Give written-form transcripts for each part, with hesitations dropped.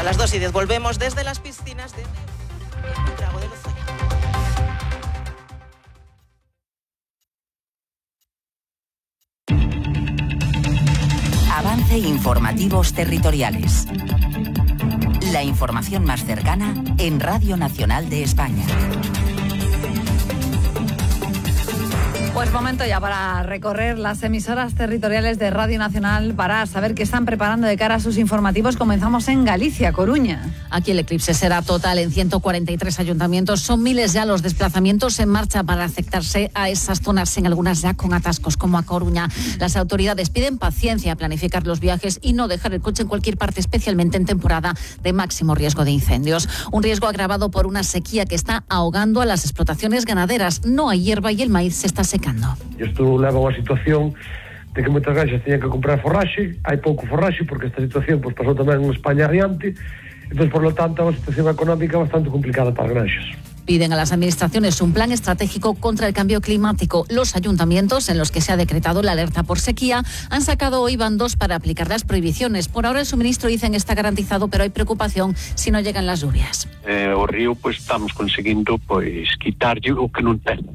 A las 2:10 volvemos desde las piscinas de Buitrago de Lozoya. Avance Informativos Territoriales. La información más cercana en Radio Nacional de España. Pues momento ya para recorrer las emisoras territoriales de Radio Nacional para saber qué están preparando de cara a sus informativos. Comenzamos en Galicia, Coruña. Aquí el eclipse será total en 143 ayuntamientos. Son miles ya los desplazamientos en marcha para acercarse a esas zonas, en algunas ya con atascos, como a Coruña. Las autoridades piden paciencia a planificar los viajes y no dejar el coche en cualquier parte, especialmente en temporada de máximo riesgo de incendios. Un riesgo agravado por una sequía que está ahogando a las explotaciones ganaderas. No hay hierba y el maíz se está secando. Isto leva a unha situación de que moitas granxas teñen que comprar forraxe, hai pouco forraxe porque esta situación pasou tamén en España adiante, entón, por lo tanto, é unha situación económica bastante complicada para as granxas. Piden a las administraciones un plan estratégico contra el cambio climático. Los ayuntamientos en los que se ha decretado la alerta por sequía han sacado hoy bandos para aplicar las prohibiciones. Por ahora el suministro, dicen, está garantizado, pero hay preocupación si no llegan las lluvias. O río, estamos conseguindo quitarlle o que non ten.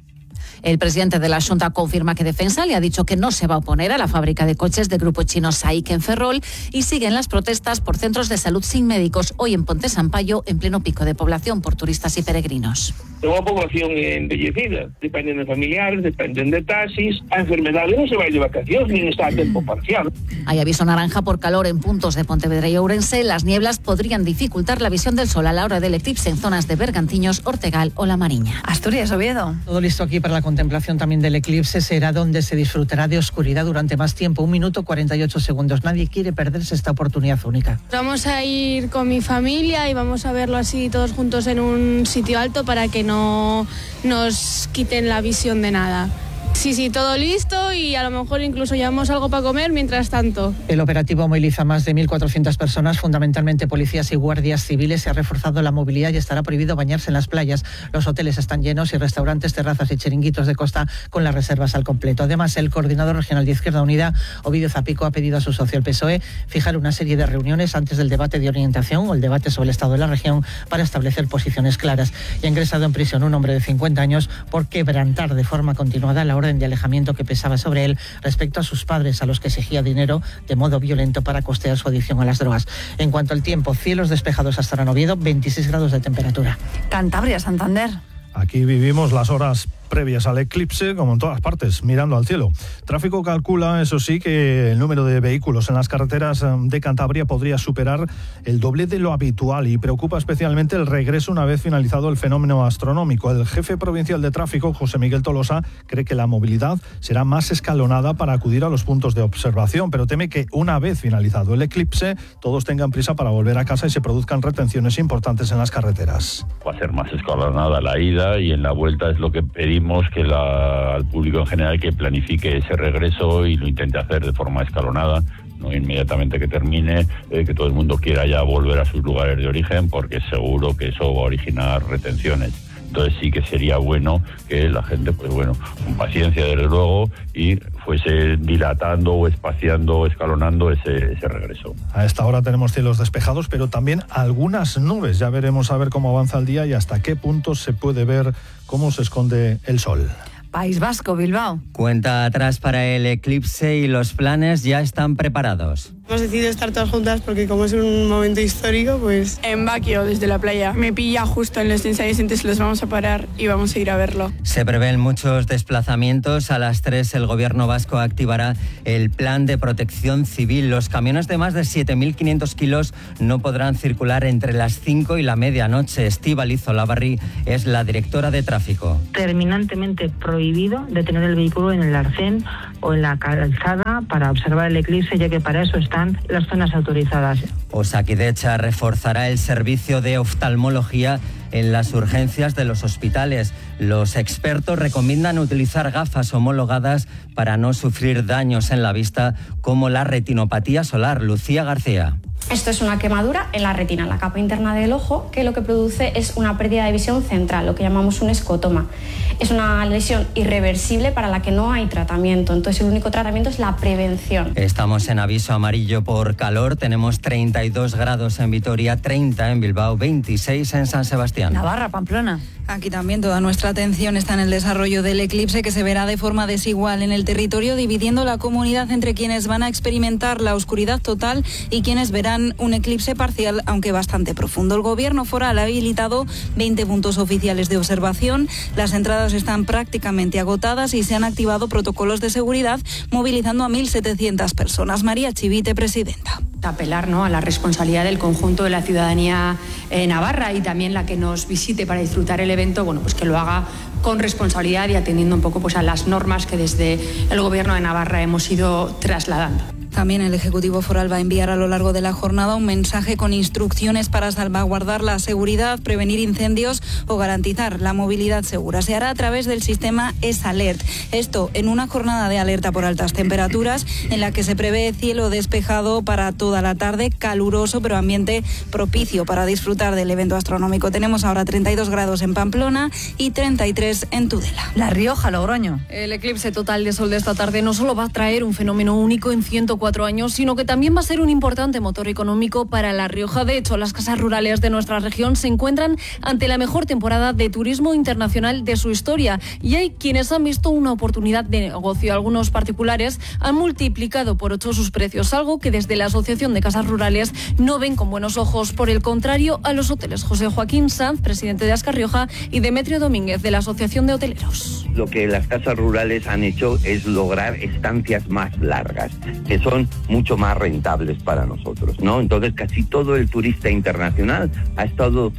El presidente de la Xunta confirma que Defensa le ha dicho que no se va a oponer a la fábrica de coches del grupo chino SAIC en Ferrol, y siguen las protestas por centros de salud sin médicos hoy en Ponte Sampaio, en pleno pico de población por turistas y peregrinos. É unha población envellecida, dependen de familiares, dependen de taxis, a enfermedade non se vai de vacacións, nin está a tempo parcial. Hay aviso naranja por calor en puntos de Pontevedra y Ourense. Las nieblas podrían dificultar la visión del sol a la hora del eclipse en zonas de Bergantiños, Ortegal o La Mariña. Asturias, Oviedo. Todo listo aquí para la contemplación también del eclipse. Será donde se disfrutará de oscuridad durante más tiempo, 1 minuto 48 segundos. Nadie quiere perderse esta oportunidad única. Vamos a ir con mi familia y vamos a verlo así todos juntos en un sitio alto para que no nos quiten la visión de nada. Sí, todo listo, y a lo mejor incluso llevamos algo para comer mientras tanto. El operativo moviliza más de 1.400 personas, fundamentalmente policías y guardias civiles. Se ha reforzado la movilidad y estará prohibido bañarse en las playas. Los hoteles están llenos y restaurantes, terrazas y chiringuitos de costa con las reservas al completo. Además, el coordinador regional de Izquierda Unida, Ovidio Zapico, ha pedido a su socio el PSOE fijar una serie de reuniones antes del debate de orientación o el debate sobre el estado de la región para establecer posiciones claras. Y ha ingresado en prisión un hombre de 50 años por quebrantar de forma continuada la orden de alejamiento que pesaba sobre él respecto a sus padres, a los que exigía dinero de modo violento para costear su adicción a las drogas. En cuanto al tiempo, cielos despejados hasta ahora en Oviedo, 26 grados de temperatura. Cantabria, Santander. Aquí vivimos las horas previas al eclipse, como en todas partes, mirando al cielo. Tráfico calcula, eso sí, que el número de vehículos en las carreteras de Cantabria podría superar el doble de lo habitual, y preocupa especialmente el regreso una vez finalizado el fenómeno astronómico. El jefe provincial de tráfico, José Miguel Tolosa, cree que la movilidad será más escalonada para acudir a los puntos de observación, pero teme que una vez finalizado el eclipse todos tengan prisa para volver a casa y se produzcan retenciones importantes en las carreteras. Va a ser más escalonada la ida, y en la vuelta es lo que pedimos, que al público en general que planifique ese regreso y lo intente hacer de forma escalonada, no inmediatamente que termine, que todo el mundo quiera ya volver a sus lugares de origen, porque seguro que eso va a originar retenciones. Entonces sí que sería bueno que la gente, con paciencia desde luego, y fuese dilatando o espaciando, escalonando ese regreso. A esta hora tenemos cielos despejados, pero también algunas nubes. Ya veremos a ver cómo avanza el día y hasta qué punto se puede ver cómo se esconde el sol. País Vasco, Bilbao. Cuenta atrás para el eclipse y los planes ya están preparados. Hemos decidido estar todas juntas porque como es un momento histórico, pues... En Baquio, desde la playa. Me pilla justo en los ensayos, entonces los vamos a parar y vamos a ir a verlo. Se prevén muchos desplazamientos. A las 3 el gobierno vasco activará el plan de protección civil. Los camiones de más de 7.500 kilos no podrán circular entre las 5 y la medianoche. Estíbaliz Olavarri es la directora de tráfico. Terminantemente prohibido detener el vehículo en el arcén o en la calzada para observar el eclipse, ya que para eso están las zonas autorizadas. Osakidecha reforzará el servicio de oftalmología en las urgencias de los hospitales. Los expertos recomiendan utilizar gafas homologadas para no sufrir daños en la vista como la retinopatía solar. Lucía García. Esto es una quemadura en la retina, en la capa interna del ojo, que lo que produce es una pérdida de visión central, lo que llamamos un escotoma. Es una lesión irreversible para la que no hay tratamiento, entonces el único tratamiento es la prevención. Estamos en aviso amarillo por calor, tenemos 32 grados en Vitoria, 30 en Bilbao, 26 en San Sebastián. Navarra, Pamplona. Aquí también toda nuestra atención está en el desarrollo del eclipse, que se verá de forma desigual en el territorio, dividiendo la comunidad entre quienes van a experimentar la oscuridad total y quienes verán un eclipse parcial, aunque bastante profundo. El gobierno foral ha habilitado 20 puntos oficiales de observación. Las entradas están prácticamente agotadas y se han activado protocolos de seguridad, movilizando a 1.700 personas. María Chivite, presidenta. Apelar, ¿no?, a la responsabilidad del conjunto de la ciudadanía navarra y también la que nos visite para disfrutar el evento, bueno, pues que lo haga con responsabilidad y atendiendo un poco pues a las normas que desde el Gobierno de Navarra hemos ido trasladando. También el Ejecutivo Foral va a enviar a lo largo de la jornada un mensaje con instrucciones para salvaguardar la seguridad, prevenir incendios o garantizar la movilidad segura. Se hará a través del sistema ESALERT. Esto en una jornada de alerta por altas temperaturas en la que se prevé cielo despejado para toda la tarde, caluroso pero ambiente propicio para disfrutar del evento astronómico. Tenemos ahora 32 grados en Pamplona y 33 en Tudela. La Rioja, Logroño. El eclipse total de sol de esta tarde no solo va a traer un fenómeno único en 104 años, sino que también va a ser un importante motor económico para La Rioja. De hecho, las casas rurales de nuestra región se encuentran ante la mejor temporada de turismo internacional de su historia y hay quienes han visto una oportunidad de negocio. Algunos particulares han multiplicado por 8 sus precios, algo que desde la Asociación de Casas Rurales no ven con buenos ojos. Por el contrario, a los hoteles. José Joaquín Sanz, presidente de Ascar Rioja, y Demetrio Domínguez, de la Asociación de Hoteleros. Lo que las casas rurales han hecho es lograr estancias más largas, que son mucho más rentables para nosotros, ¿no? Entonces casi todo el turista internacional ha estado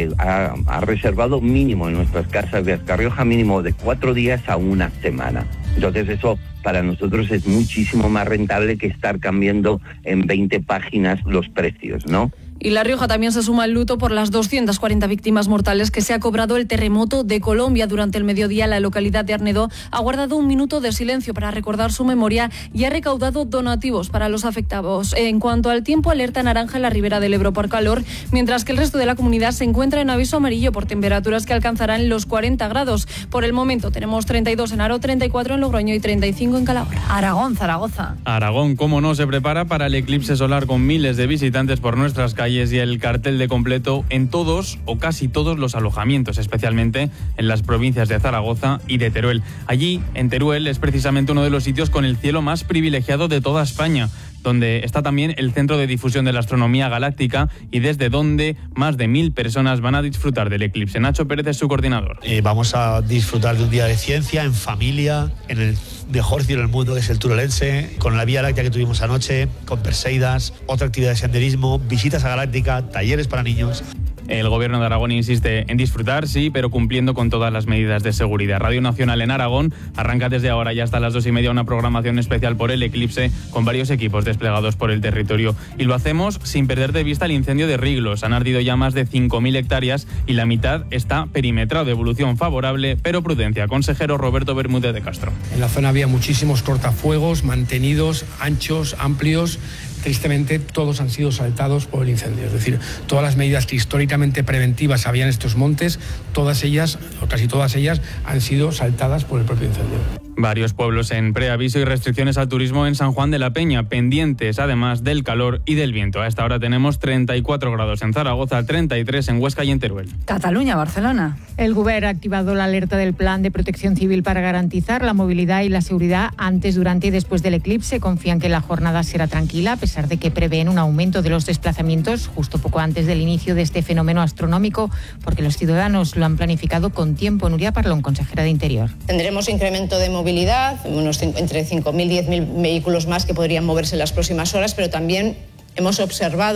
ha reservado mínimo en nuestras casas de Ascar Rioja mínimo de 4 días a una semana. Entonces eso para nosotros es muchísimo más rentable que estar cambiando en 20 páginas los precios, ¿no? Y La Rioja también se suma al luto por las 240 víctimas mortales que se ha cobrado el terremoto de Colombia. Durante el mediodía, la localidad de Arnedo ha guardado un minuto de silencio para recordar su memoria y ha recaudado donativos para los afectados. En cuanto al tiempo, alerta naranja en la Ribera del Ebro por calor, mientras que el resto de la comunidad se encuentra en aviso amarillo por temperaturas que alcanzarán los 40 grados. Por el momento tenemos 32 en Haro, 34 en Logroño y 35 en Calahorra. Aragón, Zaragoza. Aragón, cómo no, se prepara para el eclipse solar con miles de visitantes por nuestras calles y el cartel de completo en todos o casi todos los alojamientos, especialmente en las provincias de Zaragoza y de Teruel. Allí, en Teruel, es precisamente uno de los sitios con el cielo más privilegiado de toda España, donde está también el Centro de Difusión de la Astronomía Galáctica y desde donde más de 1.000 personas van a disfrutar del eclipse. Nacho Pérez es su coordinador. Vamos a disfrutar de un día de ciencia, en familia, en el mejor cielo del mundo, que es el turolense, con la Vía Láctea que tuvimos anoche, con Perseidas, otra actividad de senderismo, visitas a Galáctica, talleres para niños. El Gobierno de Aragón insiste en disfrutar, sí, pero cumpliendo con todas las medidas de seguridad. Radio Nacional en Aragón arranca desde ahora y hasta las 2:30 una programación especial por el eclipse con varios equipos desplegados por el territorio. Y lo hacemos sin perder de vista el incendio de Riglos. Han ardido ya más de 5.000 hectáreas y la mitad está perimetrado. De evolución favorable, pero prudencia. Consejero Roberto Bermúdez de Castro. En la zona había muchísimos cortafuegos mantenidos, anchos, amplios. Tristemente, todos han sido saltados por el incendio. Es decir, todas las medidas que históricamente preventivas había en estos montes, todas ellas, o casi todas ellas, han sido saltadas por el propio incendio. Varios pueblos en preaviso y restricciones al turismo en San Juan de la Peña, pendientes además del calor y del viento. A esta hora tenemos 34 grados en Zaragoza, 33 en Huesca y en Teruel. Cataluña, Barcelona. El Govern ha activado la alerta del Plan de Protección Civil para garantizar la movilidad y la seguridad antes, durante y después del eclipse. Confían que la jornada será tranquila, a pesar de que prevén un aumento de los desplazamientos justo poco antes del inicio de este fenómeno astronómico, porque los ciudadanos lo han planificado con tiempo. Nuria Parlón, consejera de Interior. Tendremos incremento de movilidad, entre 5.000 y 10.000 vehículos más que podrían moverse en las próximas horas, pero también hemos observado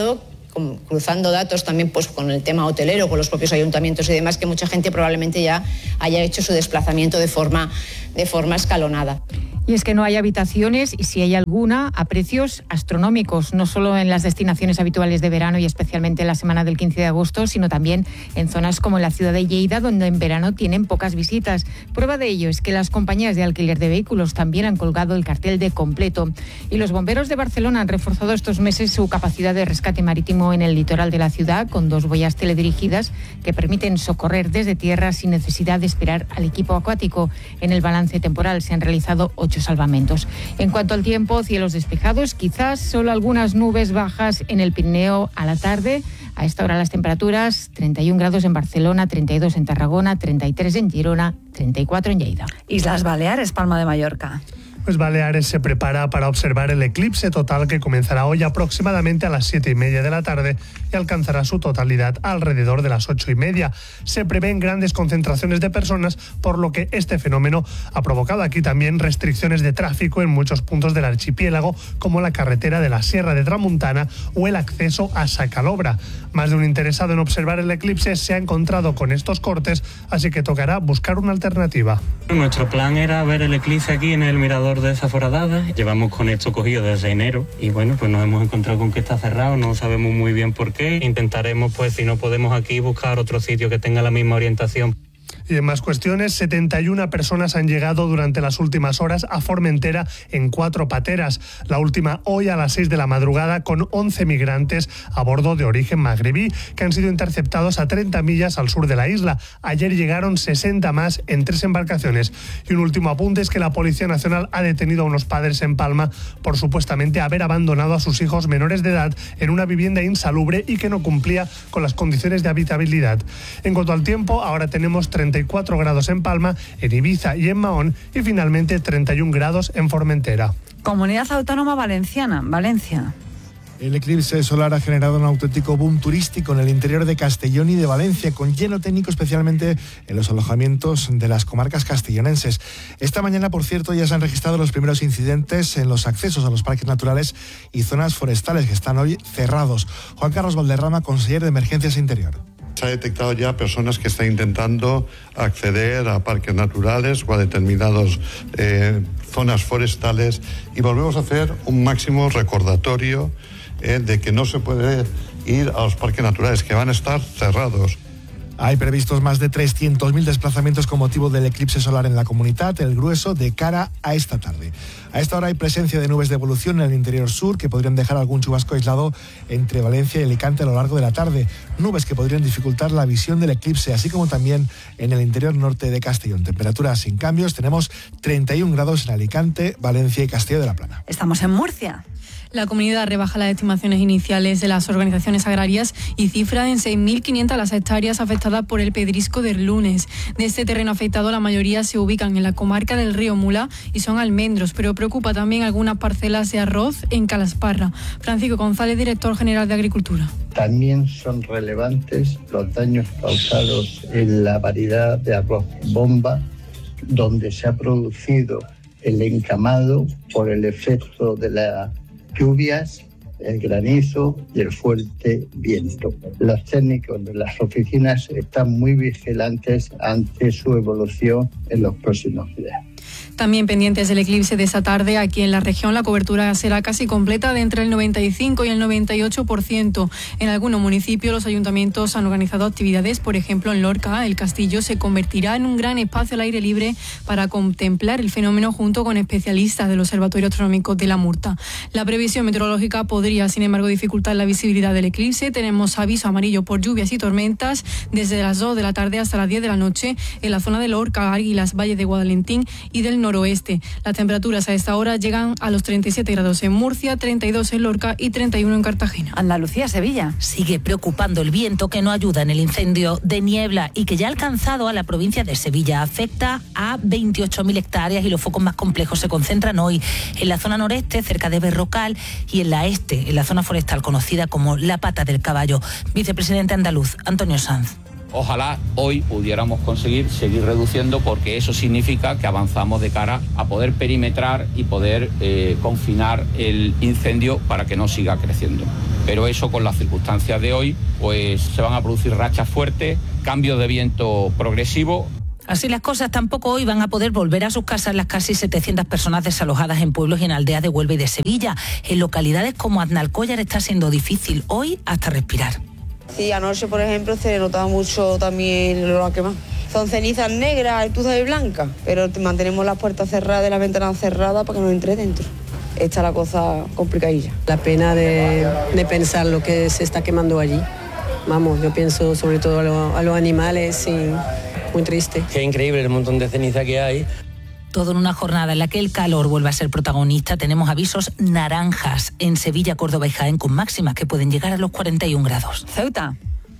cruzando datos también pues con el tema hotelero, con los propios ayuntamientos y demás, que mucha gente probablemente ya haya hecho su desplazamiento de forma escalonada. Y es que no hay habitaciones, y si hay alguna, a precios astronómicos, no solo en las destinaciones habituales de verano y especialmente en la semana del 15 de agosto, sino también en zonas como la ciudad de Lleida, donde en verano tienen pocas visitas. Prueba de ello es que las compañías de alquiler de vehículos también han colgado el cartel de completo. Y los bomberos de Barcelona han reforzado estos meses su capacidad de rescate marítimo en el litoral de la ciudad, con 2 boyas teledirigidas que permiten socorrer desde tierra sin necesidad de esperar al equipo acuático. En el balance temporal se han realizado 8 salvamentos. En cuanto al tiempo, cielos despejados, quizás solo algunas nubes bajas en el Pirineo a la tarde. A esta hora las temperaturas: 31 grados en Barcelona, 32 en Tarragona, 33 en Girona, 34 en Lleida. Islas Baleares, Palma de Mallorca. Pues Baleares se prepara para observar el eclipse total que comenzará hoy aproximadamente a las 7:30 de la tarde y alcanzará su totalidad alrededor de las 8:30. Se prevén grandes concentraciones de personas, por lo que este fenómeno ha provocado aquí también restricciones de tráfico en muchos puntos del archipiélago, como la carretera de la Sierra de Tramuntana o el acceso a Sacalobra. Más de un interesado en observar el eclipse se ha encontrado con estos cortes, así que tocará buscar una alternativa. Nuestro plan era ver el eclipse aquí en el mirador de Zaforadada. Llevamos con esto cogido desde enero y bueno, pues nos hemos encontrado con que está cerrado, no sabemos muy bien por qué. Intentaremos, pues si no podemos aquí, buscar otro sitio que tenga la misma orientación. Y en más cuestiones, 71 personas han llegado durante las últimas horas a Formentera en 4 pateras. La última hoy a las 6 de la madrugada, con 11 migrantes a bordo de origen magrebí, que han sido interceptados a 30 millas al sur de la isla. Ayer llegaron 60 más en 3 embarcaciones. Y un último apunte es que la Policía Nacional ha detenido a unos padres en Palma por supuestamente haber abandonado a sus hijos menores de edad en una vivienda insalubre y que no cumplía con las condiciones de habitabilidad. En cuanto al tiempo, ahora tenemos 34 grados en Palma, en Ibiza y en Mahón, y finalmente 31 grados en Formentera. Comunidad Autónoma Valenciana, Valencia. El eclipse solar ha generado un auténtico boom turístico en el interior de Castellón y de Valencia, con lleno técnico especialmente en los alojamientos de las comarcas castellonenses. Esta mañana, por cierto, ya se han registrado los primeros incidentes en los accesos a los parques naturales y zonas forestales que están hoy cerrados. Juan Carlos Valderrama, consejero de Emergencias Interior. Se ha detectado ya personas que están intentando acceder a parques naturales o a determinadas zonas forestales, y volvemos a hacer un máximo recordatorio de que no se puede ir a los parques naturales, que van a estar cerrados. Hay previstos más de 300.000 desplazamientos con motivo del eclipse solar en la comunidad, el grueso de cara a esta tarde. A esta hora hay presencia de nubes de evolución en el interior sur que podrían dejar algún chubasco aislado entre Valencia y Alicante a lo largo de la tarde. Nubes que podrían dificultar la visión del eclipse, así como también en el interior norte de Castellón. Temperaturas sin cambios, tenemos 31 grados en Alicante, Valencia y Castilla de la Plana. Estamos en Murcia. La comunidad rebaja las estimaciones iniciales de las organizaciones agrarias y cifra en 6.500 las hectáreas afectadas por el pedrisco del lunes. De este terreno afectado, la mayoría se ubican en la comarca del Río Mula y son almendros, pero preocupa también algunas parcelas de arroz en Calasparra. Francisco González, director general de Agricultura. También son relevantes los daños causados en la variedad de arroz bomba, donde se ha producido el encamado por el efecto de las lluvias, el granizo y el fuerte viento. Los técnicos de las oficinas están muy vigilantes ante su evolución en los próximos días. También pendientes del eclipse de esta tarde, aquí en la región la cobertura será casi completa de entre el 95 y el 98%. En algunos municipios los ayuntamientos han organizado actividades, por ejemplo en Lorca, el castillo se convertirá en un gran espacio al aire libre para contemplar el fenómeno junto con especialistas del Observatorio Astronómico de la Murta. La previsión meteorológica podría, sin embargo, dificultar la visibilidad del eclipse. Tenemos aviso amarillo por lluvias y tormentas desde las 2 de la tarde hasta las 10 de la noche en la zona de Lorca, Águilas, Valle de Guadalentín y del noroeste. Las temperaturas a esta hora llegan a los 37 grados en Murcia, 32 en Lorca y 31 en Cartagena. Andalucía, Sevilla. Sigue preocupando el viento que no ayuda en el incendio de niebla y que ya ha alcanzado a la provincia de Sevilla. Afecta a 28.000 hectáreas y los focos más complejos se concentran hoy en la zona noreste, cerca de Berrocal, y en la este, en la zona forestal conocida como la Pata del Caballo. Vicepresidente andaluz, Antonio Sanz. Ojalá hoy pudiéramos conseguir seguir reduciendo, porque eso significa que avanzamos de cara a poder perimetrar y poder confinar el incendio para que no siga creciendo. pero eso con las circunstancias de hoy, pues se van a producir rachas fuertes, cambios de viento progresivo. Así las cosas, tampoco hoy van a poder volver a sus casas las casi 700 personas desalojadas en pueblos y en aldeas de Huelva y de Sevilla. En localidades como Aznalcóllar está siendo difícil hoy hasta respirar. Sí, anoche, por ejemplo, se notaba mucho también el olor a quemado. Son cenizas negras, tuzas y blancas, pero mantenemos las puertas cerradas y las ventanas cerradas para que no entre dentro. Está la cosa complicadilla. La pena de pensar lo que se está quemando allí. Vamos, yo pienso sobre todo a los animales y muy triste. Qué increíble el montón de ceniza que hay. Todo en una jornada en la que el calor vuelve a ser protagonista. Tenemos avisos naranjas en Sevilla, Córdoba y Jaén con máximas que pueden llegar a los 41 grados. Ceuta.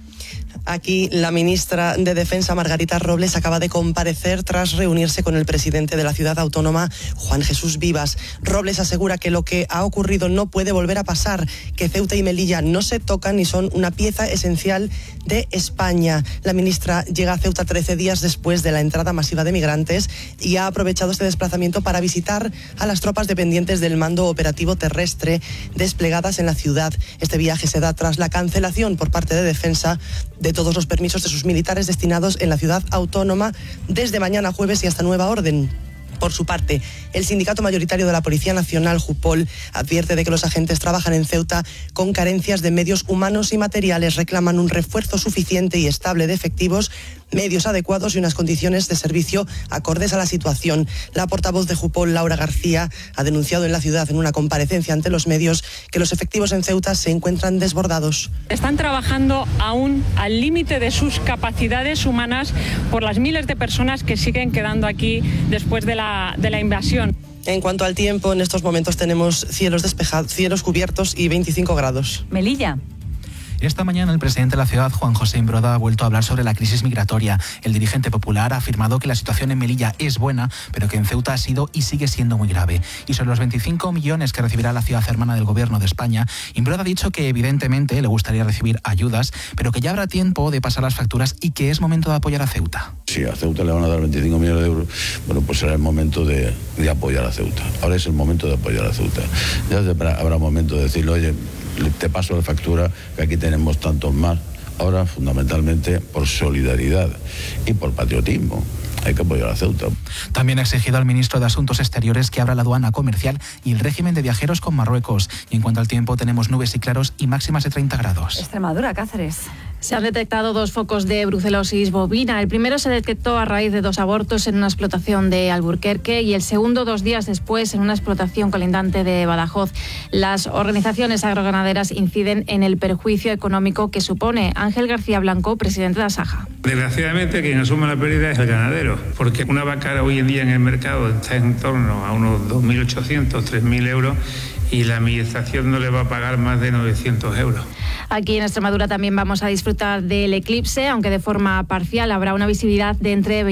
Aquí la ministra de Defensa, Margarita Robles, acaba de comparecer tras reunirse con el presidente de la ciudad autónoma, Juan Jesús Vivas. Robles asegura que lo que ha ocurrido no puede volver a pasar, que Ceuta y Melilla no se tocan y son una pieza esencial de España. La ministra llega a Ceuta 13 días después de la entrada masiva de migrantes y ha aprovechado este desplazamiento para visitar a las tropas dependientes del Mando Operativo Terrestre desplegadas en la ciudad. Este viaje se da tras la cancelación por parte de Defensa de todos los permisos de sus militares destinados en la ciudad autónoma desde mañana jueves y hasta nueva orden. Por su parte, el sindicato mayoritario de la Policía Nacional, Jupol, advierte de que los agentes trabajan en Ceuta con carencias de medios humanos y materiales. Reclaman un refuerzo suficiente y estable de efectivos, medios adecuados y unas condiciones de servicio acordes a la situación. La portavoz de Jupol, Laura García, ha denunciado en la ciudad en una comparecencia ante los medios que los efectivos en Ceuta se encuentran desbordados. Están trabajando aún al límite de sus capacidades humanas por las miles de personas que siguen quedando aquí después de la invasión. En cuanto al tiempo, en estos momentos tenemos cielos despejados, cielos cubiertos y 25 grados. Melilla. Esta mañana el presidente de la ciudad, Juan José Imbroda, ha vuelto a hablar sobre la crisis migratoria. El dirigente popular ha afirmado que la situación en Melilla es buena, pero que en Ceuta ha sido y sigue siendo muy grave. Y sobre los 25 millones que recibirá la ciudad hermana del Gobierno de España, Imbroda ha dicho que evidentemente le gustaría recibir ayudas, pero que ya habrá tiempo de pasar las facturas y que es momento de apoyar a Ceuta. Si a Ceuta le van a dar 25 millones de euros, bueno, pues será el momento de apoyar a Ceuta. Ahora es el momento de apoyar a Ceuta. Ya habrá momento de decirle, oye, te paso la factura, que aquí tenemos tantos más. Ahora, fundamentalmente, por solidaridad y por patriotismo. Hay que apoyar a Ceuta. También ha exigido al ministro de Asuntos Exteriores que abra la aduana comercial y el régimen de viajeros con Marruecos. Y en cuanto al tiempo, tenemos nubes y claros y máximas de 30 grados. Extremadura, Cáceres. Se han detectado 2 focos de brucelosis bovina. El primero se detectó a raíz de 2 abortos en una explotación de Alburquerque y el segundo 2 días después en una explotación colindante de Badajoz. Las organizaciones agroganaderas inciden en el perjuicio económico que supone. Ángel García Blanco, presidente de Asaja. Desgraciadamente quien asume la pérdida es el ganadero, porque una vaca hoy en día en el mercado está en torno a unos 2.800, 3.000 euros y la administración no le va a pagar más de 900 euros. Aquí en Extremadura también vamos a disfrutar del eclipse, aunque de forma parcial. Habrá una visibilidad de entre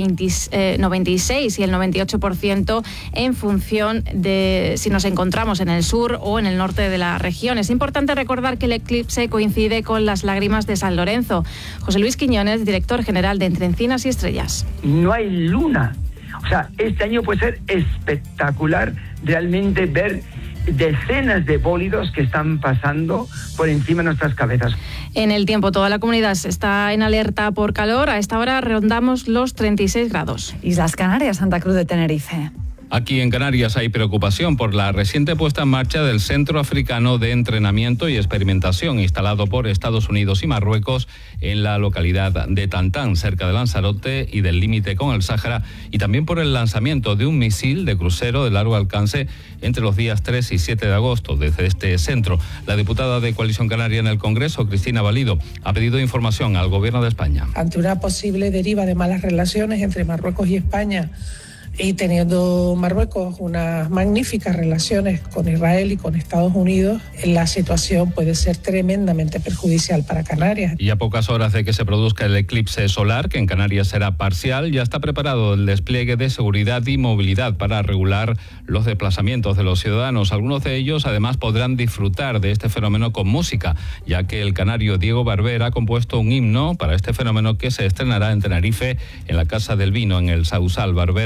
96 y el 98% en función de si nos encontramos en el sur o en el norte de la región. Es importante recordar que el eclipse coincide con las lágrimas de San Lorenzo. José Luis Quiñones, director general de Entre Encinas y Estrellas. No hay luna. O sea, este año puede ser espectacular realmente ver decenas de bólidos que están pasando por encima de nuestras cabezas. En el tiempo, toda la comunidad está en alerta por calor. A esta hora rondamos los 36 grados. Islas Canarias, Santa Cruz de Tenerife. Aquí en Canarias hay preocupación por la reciente puesta en marcha del Centro Africano de Entrenamiento y Experimentación instalado por Estados Unidos y Marruecos en la localidad de Tantán, cerca de Lanzarote y del límite con el Sáhara, y también por el lanzamiento de un misil de crucero de largo alcance entre los días 3 y 7 de agosto desde este centro. La diputada de Coalición Canaria en el Congreso, Cristina Valido, ha pedido información al Gobierno de España. Ante una posible deriva de malas relaciones entre Marruecos y España, y teniendo Marruecos unas magníficas relaciones con Israel y con Estados Unidos, la situación puede ser tremendamente perjudicial para Canarias. Y a pocas horas de que se produzca el eclipse solar, que en Canarias será parcial, ya está preparado el despliegue de seguridad y movilidad para regular los desplazamientos de los ciudadanos. Algunos de ellos además podrán disfrutar de este fenómeno con música, ya que el canario Diego Barber ha compuesto un himno para este fenómeno que se estrenará en Tenerife, en la Casa del Vino, en el Sausal. Barber ha hablado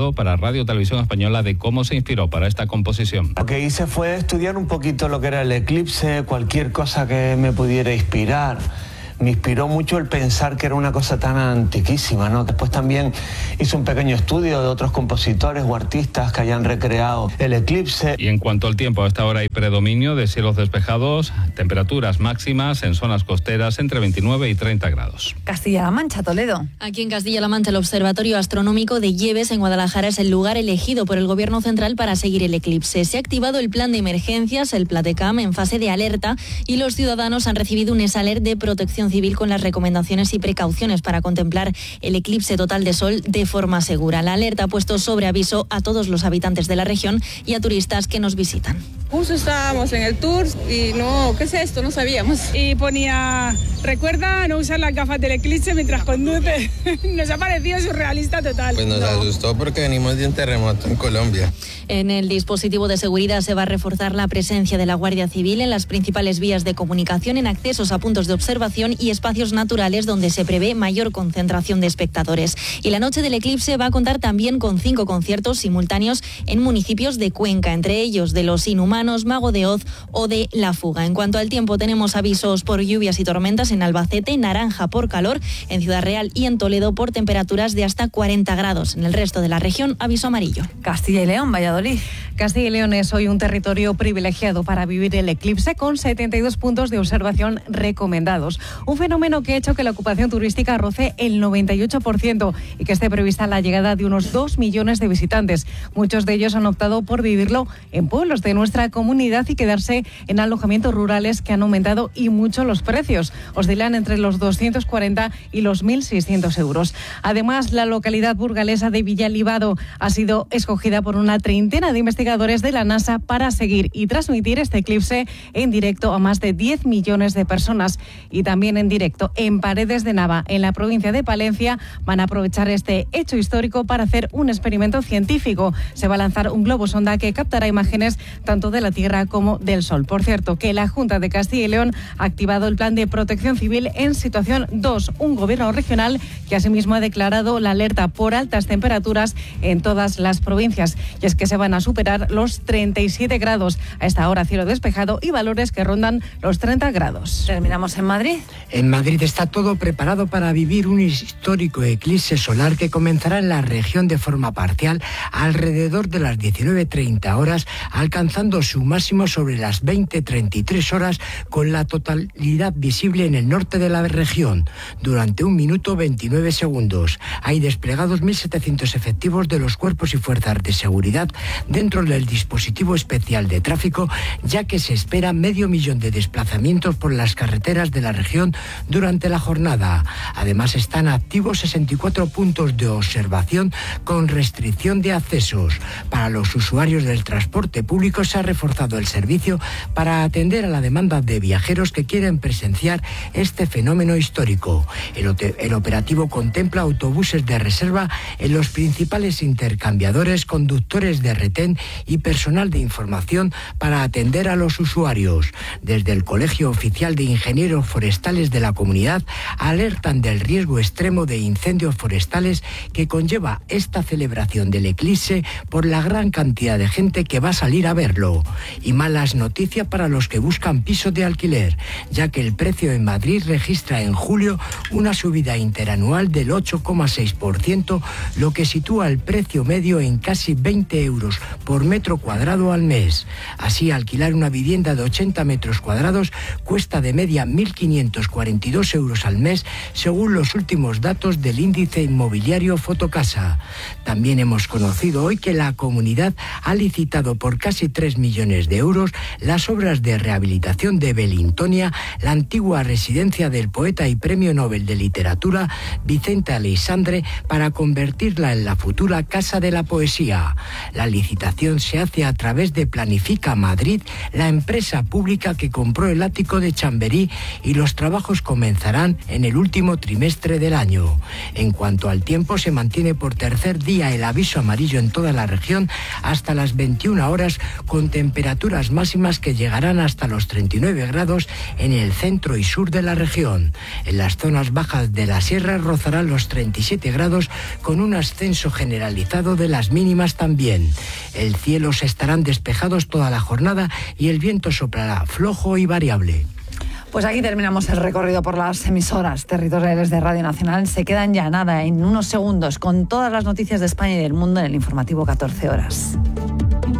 hablando para Radio Televisión Española de cómo se inspiró para esta composición. Lo que hice fue estudiar un poquito lo que era el eclipse, cualquier cosa que me pudiera inspirar. Me inspiró mucho el pensar que era una cosa tan antiquísima, ¿no? Después también hice un pequeño estudio de otros compositores o artistas que hayan recreado el eclipse. Y en cuanto al tiempo, a esta hora hay predominio de cielos despejados, temperaturas máximas en zonas costeras entre 29 y 30 grados. Castilla-La Mancha, Toledo. Aquí en Castilla-La Mancha, el Observatorio Astronómico de Lleves, en Guadalajara, es el lugar elegido por el Gobierno central para seguir el eclipse. Se ha activado el plan de emergencias, el Platecam, en fase de alerta, y los ciudadanos han recibido un esaler de protección civil con las recomendaciones y precauciones para contemplar el eclipse total de sol de forma segura. La alerta ha puesto sobre aviso a todos los habitantes de la región y a turistas que nos visitan. Justo estábamos en el tour y no, ¿qué es esto? No sabíamos. Y ponía, recuerda no usar las gafas del eclipse mientras conduce. Nos ha parecido surrealista total. Pues nos asustó porque venimos de un terremoto en Colombia. En el dispositivo de seguridad se va a reforzar la presencia de la Guardia Civil en las principales vías de comunicación, en accesos a puntos de observación y espacios naturales donde se prevé mayor concentración de espectadores. Y la noche del eclipse va a contar también con 5 conciertos simultáneos en municipios de Cuenca, entre ellos de Los Inhumanos, Mago de Oz o de La Fuga. En cuanto al tiempo, tenemos avisos por lluvias y tormentas en Albacete, naranja por calor, en Ciudad Real y en Toledo por temperaturas de hasta 40 grados. En el resto de la región, aviso amarillo. Castilla y León, Valladolid. Castilla y León es hoy un territorio privilegiado para vivir el eclipse, con 72 puntos de observación recomendados. Un fenómeno que ha hecho que la ocupación turística roce el 98% y que esté prevista la llegada de unos 2 millones de visitantes. Muchos de ellos han optado por vivirlo en pueblos de nuestra comunidad y quedarse en alojamientos rurales que han aumentado y mucho los precios. Oscilan entre los 240 y los 1.600 euros. Además, la localidad burgalesa de Villalibado ha sido escogida por una treintena de investigadores de la NASA para seguir y transmitir este eclipse en directo a más de 10 millones de personas. Y también en directo en Paredes de Nava, en la provincia de Palencia, van a aprovechar este hecho histórico para hacer un experimento científico. Se va a lanzar un globo sonda que captará imágenes tanto de la Tierra como del Sol. Por cierto, que la Junta de Castilla y León ha activado el plan de protección civil en situación 2, un gobierno regional que asimismo ha declarado la alerta por altas temperaturas en todas las provincias. Y es que se van a superar los 37 grados. A esta hora cielo despejado y valores que rondan los 30 grados. Terminamos en Madrid. En Madrid está todo preparado para vivir un histórico eclipse solar que comenzará en la región de forma parcial alrededor de las 19:30 horas, alcanzando su máximo sobre las 20:33 horas, con la totalidad visible en el norte de la región durante 1 minuto 29 segundos. Hay desplegados 1.700 efectivos de los cuerpos y fuerzas de seguridad dentro del dispositivo especial de tráfico, ya que se espera 500.000 de desplazamientos por las carreteras de la región durante la jornada. Además, están activos 64 puntos de observación con restricción de accesos. Para los usuarios del transporte público se ha reforzado el servicio para atender a la demanda de viajeros que quieren presenciar este fenómeno histórico. El operativo contempla autobuses de reserva en los principales intercambiadores, conductores de retén y personal de información para atender a los usuarios. Desde el Colegio Oficial de Ingenieros Forestales de la comunidad alertan del riesgo extremo de incendios forestales que conlleva esta celebración del eclipse por la gran cantidad de gente que va a salir a verlo. Y malas noticias para los que buscan piso de alquiler, ya que el precio en Madrid registra en julio una subida interanual del 8,6%, lo que sitúa el precio medio en casi 20 euros por metro cuadrado al mes. Así, alquilar una vivienda de 80 metros cuadrados cuesta de media 1.542 euros al mes, según los últimos datos del índice inmobiliario Fotocasa. También hemos conocido hoy que la comunidad ha licitado por casi 3 millones de euros las obras de rehabilitación de Belintonia, la antigua residencia del poeta y premio Nobel de Literatura Vicente Aleixandre, para convertirla en la futura Casa de la Poesía. La licitación licitación se hace a través de Planifica Madrid, la empresa pública que compró el ático de Chamberí, y los trabajos comenzarán en el último trimestre del año. En cuanto al tiempo, se mantiene por tercer día el aviso amarillo en toda la región hasta las 21 horas, con temperaturas máximas que llegarán hasta los 39 grados en el centro y sur de la región. En las zonas bajas de la sierra rozarán los 37 grados, con un ascenso generalizado de las mínimas también. El cielo se estarán despejados toda la jornada y el viento soplará flojo y variable. Pues aquí terminamos el recorrido por las emisoras territoriales de Radio Nacional. Se quedan ya nada, en unos segundos, con todas las noticias de España y del mundo en el informativo 14 horas.